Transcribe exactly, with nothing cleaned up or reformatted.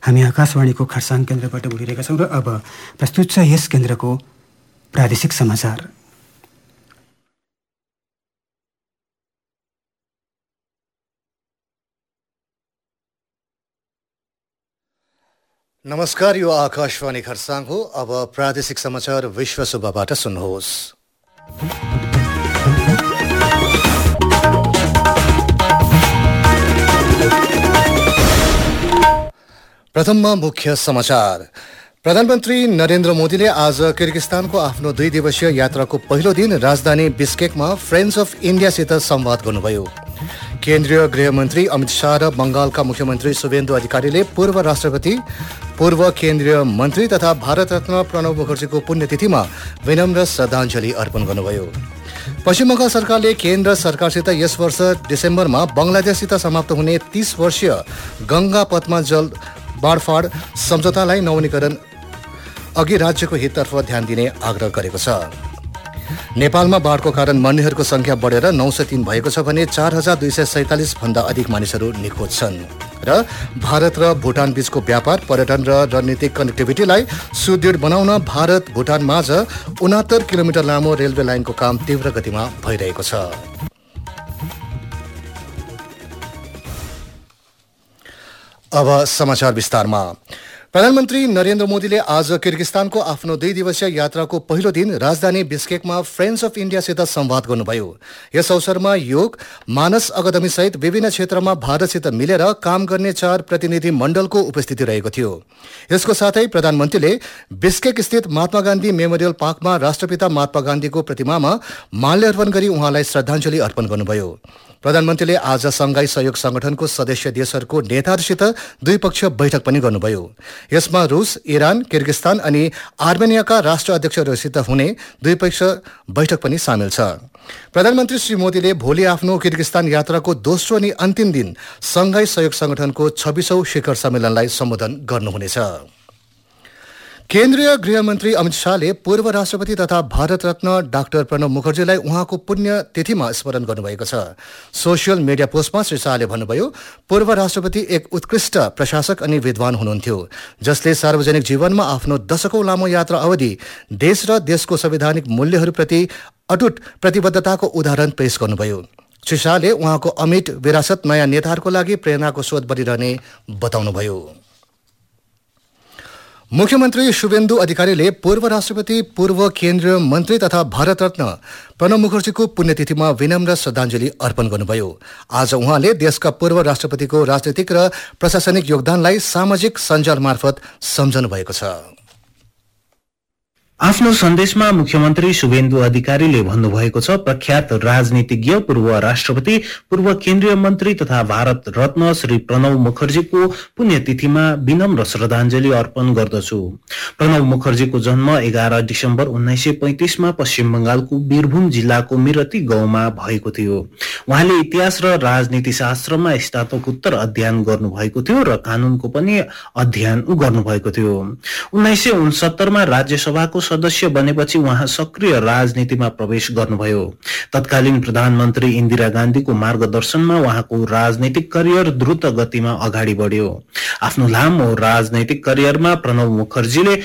हामी आकाशवाणीको खरसाङ केन्द्रबाट बोलिरहेका छौँ र अब प्रस्तुत छ यस केन्द्रको प्रादेशिक समाचार। नमस्कार, यो आकाशवाणी खरसाङ हो। अब प्रादेशिक समाचार विश्व सुब्बाबाट सुन्नुहोस्। प्रथममा मुख्य समाचार। प्रधानमन्त्री नरेन्द्र मोदीले आज किर्गिस्तानको आफ्नो दुई दिवसीय यात्राको पहिलो दिन राजधानी बिस्केकमा फ्रेन्ड्स अफ इन्डियासित संवाद गर्नुभयो। केन्द्रीय गृहमन्त्री अमित शाह र बंगालका मुख्यमन्त्री शुभेन्दु अधिकारीले पूर्व राष्ट्रपति, पूर्व केन्द्रीय मन्त्री तथा भारत रत्न प्रणव मुखर्जीको पुण्यतिथिमा विनम्र श्रद्धाञ्जली अर्पण गर्नुभयो। पश्चिम बंगाल सरकारले केन्द्र सरकारसित यस वर्ष डिसेम्बरमा बंगलादेशसित समाप्त हुने तीस वर्षीय गंगा पद्मा जल बाँडफाँड सम्झौतालाई नवीनीकरण अघि राज्यको हिततर्फ ध्यान दिने आग्रह गरेको छ। नेपालमा बाढको कारण मर्नेहरूको संख्या बढेर नौ सय तीन भएको छ भने चार हजार दुई सय सैतालिस भन्दा अधिक मानिसहरू निखोज छन्। र भारत र भुटान बीचको व्यापार, पर्यटन र रणनीतिक कनेक्टिभिटीलाई सुदृढ बनाउन भारत भुटान माझ उनात्तर किलोमिटर लामो रेलवे लाइनको काम तीव्र गतिमा भइरहेको छ। अब समाचार विस्तारमा। प्रधानमन्त्री नरेन्द्र मोदीले आज किर्गिस्तानको आफ्नो दुई दिवसीय यात्राको पहिलो दिन राजधानी बिस्केकमा फ्रेन्ड्स अफ इन्डियासित संवाद गर्नुभयो। यस अवसरमा योग, मानस अकादमी सहित विभिन्न क्षेत्रमा भारतसित मिलेर काम गर्ने चार प्रतिनिधि मण्डलको उपस्थिति रहेको थियो। यसको साथै प्रधानमन्त्रीले बिस्केक स्थित महात्मा गान्धी मेमोरियल पार्कमा राष्ट्रपिता महात्मा गान्धीको प्रतिमामा माल्यार्पण गरी उहाँलाई श्रद्धाञ्जली अर्पण गर्नुभयो। प्रधानमन्त्रीले आज संघाई सहयोग संगठनको सदस्य देशहरूको नेताहरूसित द्विपक्षीय बैठक पनि गर्नुभयो। यसमा रुस, इरान, किर्गिस्तान अनि आर्मेनियाका राष्ट्र अध्यक्षहरूसित हुने द्विपक्षीय बैठक पनि सामेल छ। प्रधानमन्त्री श्री मोदीले भोलि आफ्नो किर्गिस्तान यात्राको दोस्रो अनि अन्तिम दिन संघाई सहयोग संगठनको छब्बीसौं शिखर सम्मेलनलाई सम्बोधन गर्नुहुनेछ। केन्द्रीय गृहमन्त्री अमित शाहले पूर्व राष्ट्रपति तथा भारत रत्न डाक्टर प्रणव मुखर्जीलाई उहाँको पुण्यतिथिमा स्मरण गर्नुभएको छ। सोसियल मिडिया पोस्टमा श्री शाहले भन्नुभयो, पूर्व राष्ट्रपति एक उत्कृष्ट प्रशासक अनि विद्वान हुनुहुन्थ्यो, जसले सार्वजनिक जीवनमा आफ्नो दशकौं लामो यात्रा अवधि देश र देशको संवैधानिक मूल्यहरूप्रति अटुट प्रतिबद्धताको उदाहरण पेश गर्नुभयो। श्री शाहले उहाँको अमिट विरासत नयाँ नेताहरूको लागि प्रेरणाको स्रोत बनिरहने बताउनुभयो। मुख्यमन्त्री शुभेन्दु अधिकारीले पूर्व राष्ट्रपति, पूर्व केन्द्रीय मन्त्री तथा भारत रत्न प्रणव मुखर्जीको पुण्यतिथिमा विनम्र श्रद्धाञ्जली अर्पण गर्नुभयो। आज उहाँले देशका पूर्व राष्ट्रपतिको राजनीतिक र प्रशासनिक योगदानलाई सामाजिक सञ्जाल मार्फत सम्झनु भएको छ। आफ्नो सन्देशमा मुख्यमन्त्री शुभेन्दु अधिकारीले भन्नुभएको छ, प्रख्यात राजनीतिज्ञ, पूर्व राष्ट्रपति, पूर्व केन्द्रीय मन्त्री तथा भारत रत्न श्री प्रणव मुखर्जीको पुण्यतिथिमा विनम्र श्रद्धाञ्जली अर्पण गर्दछु। प्रणव मुखर्जीको जन्म एघार डिसेम्बर उन्नाइस सय पैंतिसमा पश्चिम बंगालको वीरभूम जिल्लाको मिरती गाउँमा भएको थियो। उहाँले इतिहास र राजनीति शास्त्रमा स्नातकोत्तर अध्ययन गर्नुभएको थियो र कानूनको पनि अध्ययन गर्नुभएको थियो। उन्नाइस सय उनसत्तरमा राज्यसभाको सदस्य बनेपछि उहाँ सक्रिय राजनीतिमा प्रवेश गर्नुभयो। तत्कालीन प्रधानमन्त्री इन्दिरा गान्धीको मार्गदर्शनमा उहाँको राजनीतिक करियर द्रुत गतिमा अगाडि बढ्यो। आफ्नो लामो राजनैतिक करियरमा प्रणव मुखर्जीले